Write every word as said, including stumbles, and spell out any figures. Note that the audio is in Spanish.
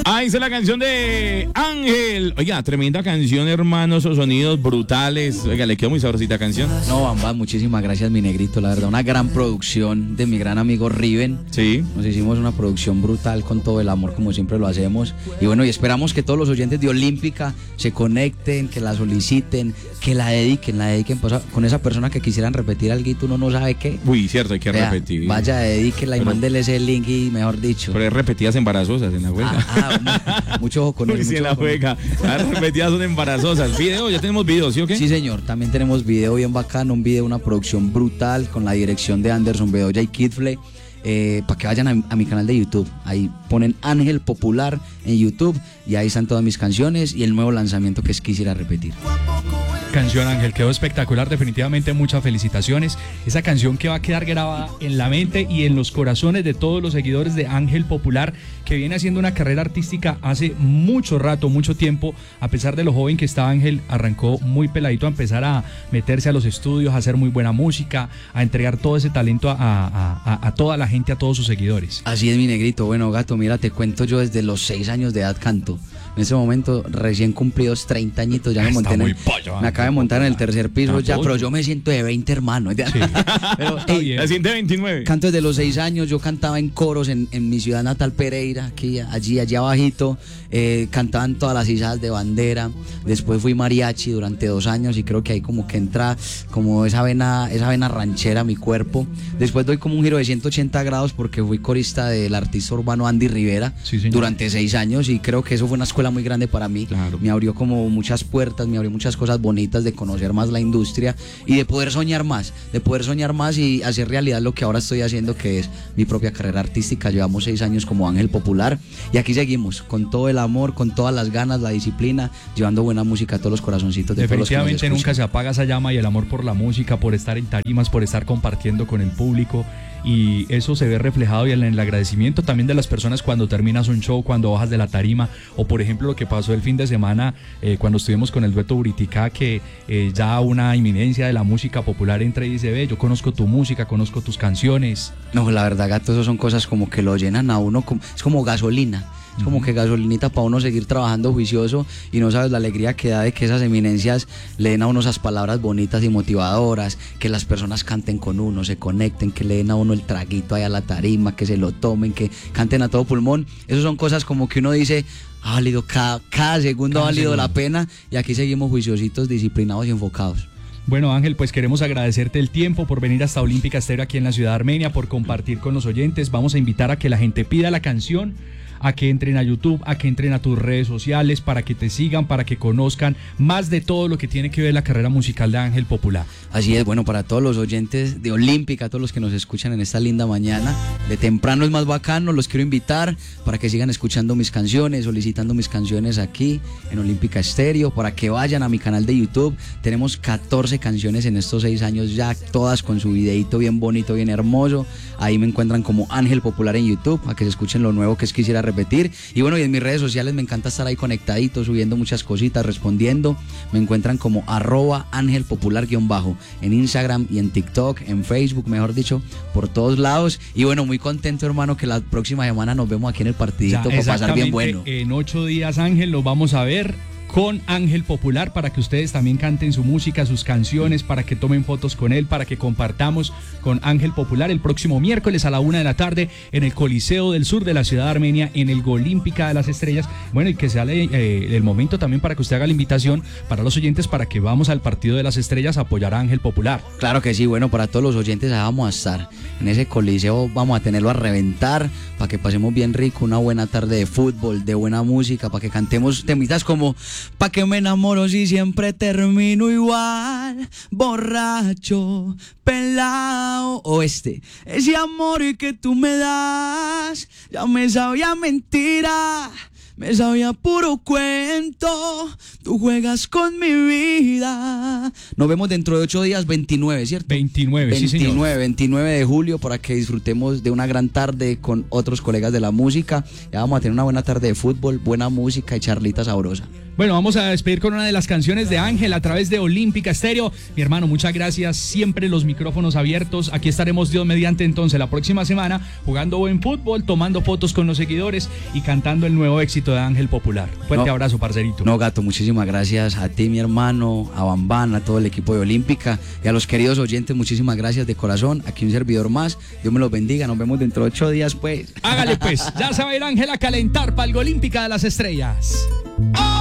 Ah, esa es la canción de Ángel. Oiga, tremenda canción, hermano, esos sonidos brutales. Oiga, le quedó muy sabrosita canción. No, Bamba, muchísimas gracias, mi negrito, la verdad, una gran producción de mi gran amigo Riven. Sí. Nos hicimos una producción brutal con todo el amor, como siempre lo hacemos. Y bueno, y esperamos que todos los oyentes de Olímpica se conecten, que la soliciten, que la dediquen, la dediquen pues, con esa persona que quisieran repetir algo, uno no sabe qué. Uy, cierto, hay que Vea, repetir. Vaya, dedíquela y Pero- mándele ese link y mejor dicho. Pero es repetidas embarazosas en la juega. Ah, ah, mucho ojo con Uy, él. sí, mucho en la ojo con él. juega. Las repetidas son embarazosas. Video, ya tenemos video, ¿sí o qué? Sí, señor, también tenemos video bien bacano, un video, una producción brutal con la dirección de Anderson Bedoya y Kidflay. Eh, para que vayan a, a mi canal de YouTube, ahí ponen Ángel Popular en YouTube y ahí están todas mis canciones y el nuevo lanzamiento que es Quisiera Repetir. Canción, Ángel, quedó espectacular, definitivamente muchas felicitaciones. Esa canción que va a quedar grabada en la mente y en los corazones de todos los seguidores de Ángel Popular, que viene haciendo una carrera artística hace mucho rato, mucho tiempo. A pesar de lo joven que estaba Ángel, arrancó muy peladito a empezar a meterse a los estudios, a hacer muy buena música, a entregar todo ese talento a, a, a, a toda la gente, a todos sus seguidores. Así es, mi negrito. Bueno, gato, mira, te cuento, yo desde los seis años de edad canto. En ese momento, recién cumplidos treinta añitos, ya me Está monté en muy el, pollo, me acabo de montar en el tercer piso ya, Tampoco. pero yo me siento de veinte, hermano. Sí. Pero, Está ey, bien. La ciento veintinueve. canto desde los seis años, yo cantaba en coros en, en mi ciudad natal Pereira, aquí, allí, allí abajito, eh, cantaba en todas las izadas de bandera, después fui mariachi durante dos años y creo que ahí como que entra como esa vena, esa vena ranchera a mi cuerpo, después doy como un giro de ciento ochenta grados porque fui corista del artista urbano Andy Rivera Sí, señor. durante seis años y creo que eso fue una escuela muy grande para mí, Claro. me abrió como muchas puertas, me abrió muchas cosas bonitas de conocer más la industria y de poder soñar más, de poder soñar más y hacer realidad lo que ahora estoy haciendo, que es mi propia carrera artística. Llevamos seis años como Ángel Popular y aquí seguimos con todo el amor, con todas las ganas, la disciplina, llevando buena música a todos los corazoncitos de todos los que nos Definitivamente nunca escuchan. se apaga esa llama y el amor por la música, por estar en tarimas, por estar compartiendo con el público, y eso se ve reflejado y en el agradecimiento también de las personas cuando terminas un show, cuando bajas de la tarima, o por ejemplo lo que pasó el fin de semana eh, cuando estuvimos con el dueto Buritica, que eh, ya una inminencia de la música popular entra y dice: ve, yo conozco tu música, conozco tus canciones. No, la verdad, gato, eso son cosas como que lo llenan a uno, como, es como gasolina. Es como que gasolinita para uno seguir trabajando juicioso y no sabes la alegría que da de que esas eminencias le den a uno esas palabras bonitas y motivadoras, que las personas canten con uno, se conecten, que le den a uno el traguito ahí a la tarima, que se lo tomen, que canten a todo pulmón. Eso son cosas como que uno dice: ha valido cada, cada segundo, Cada ha valido segundo. la pena, y aquí seguimos juiciositos, disciplinados y enfocados. Bueno, Ángel, pues queremos agradecerte el tiempo por venir hasta Olímpica Estéreo aquí en la ciudad de Armenia, por compartir con los oyentes. Vamos a invitar a que la gente pida la canción, a que entren a YouTube, a que entren a tus redes sociales, para que te sigan, para que conozcan más de todo lo que tiene que ver la carrera musical de Ángel Popular. Así es, bueno, para todos los oyentes de Olímpica, todos los que nos escuchan en esta linda mañana, de temprano es más bacano, los quiero invitar para que sigan escuchando mis canciones, solicitando mis canciones aquí en Olímpica Estéreo, para que vayan a mi canal de YouTube. Tenemos catorce canciones en estos seis años ya, todas con su videito bien bonito, bien hermoso. Ahí me encuentran como Ángel Popular en YouTube, para que se escuchen lo nuevo que es Quisiera Repetir. Y bueno, y en mis redes sociales me encanta estar ahí conectadito, subiendo muchas cositas, respondiendo. Me encuentran como arroba Ángel Popular guión bajo en Instagram y en TikTok, en Facebook, mejor dicho, por todos lados. Y bueno, muy contento, hermano, que la próxima semana nos vemos aquí en el partidito para pasar bien bueno. En ocho días, Ángel, los vamos a ver con Ángel Popular, para que ustedes también canten su música, sus canciones, para que tomen fotos con él, para que compartamos con Ángel Popular el próximo miércoles a la una de la tarde en el Coliseo del Sur de la ciudad de Armenia, en el Golímpica de las Estrellas. Bueno, y que sea eh, el momento también para que usted haga la invitación para los oyentes, para que vamos al partido de las Estrellas a apoyar a Ángel Popular. Claro que sí, bueno, para todos los oyentes allá vamos a estar en ese coliseo, vamos a tenerlo a reventar, para que pasemos bien rico, una buena tarde de fútbol, de buena música, para que cantemos temitas como pa' que me enamoro si siempre termino igual, borracho, pelao, o este, ese amor que tú me das, ya me sabía mentira. Me sabía puro cuento, tú juegas con mi vida. Nos vemos dentro de ocho días, veintinueve, ¿cierto? veintinueve, sí señor. veintinueve, veintinueve de julio, para que disfrutemos de una gran tarde con otros colegas de la música. Ya vamos a tener una buena tarde de fútbol, buena música y charlita sabrosa. Bueno, vamos a despedir con una de las canciones de Ángel a través de Olímpica Estéreo. Mi hermano, muchas gracias. Siempre los micrófonos abiertos. Aquí estaremos Dios mediante entonces la próxima semana jugando buen fútbol, tomando fotos con los seguidores y cantando el nuevo éxito de Ángel Popular. Fuerte No, abrazo, parcerito. No, Gato, muchísimas gracias a ti, mi hermano, a Bambán, a todo el equipo de Olímpica y a los queridos oyentes, muchísimas gracias de corazón. Aquí un servidor más. Dios me los bendiga. Nos vemos dentro de ocho días, pues. Hágale pues. Ya se va a ir Ángel a calentar para el Olímpica de las Estrellas. ¡Oh!